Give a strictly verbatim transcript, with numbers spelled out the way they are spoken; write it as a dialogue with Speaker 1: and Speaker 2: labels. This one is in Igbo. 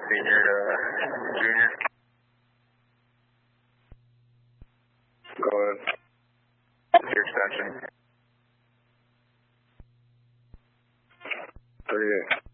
Speaker 1: senior to junior. Go ahead. Your extension. thirty-eight.